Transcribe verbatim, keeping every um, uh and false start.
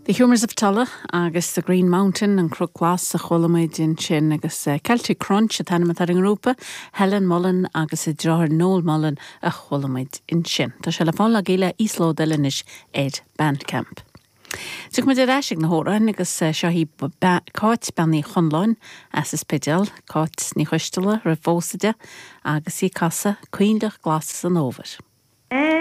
The Humours of Tulla agus the Green Mountain and Crook Glass a cholamid in Chin agus uh, Celtic Crunch a tanimad ar an grúpa Helen Mullen agus a Drohar Noel Mullen a cholamid in Chin. Tá se le fáil a gile Ísló Delinis Ed Bandcamp. Tuach me de reisig na hóra agus uh, seo hí cáit benní chunláin as is pidal cáit ní chuistela ra fósaide agus í casa cuindach glas an over.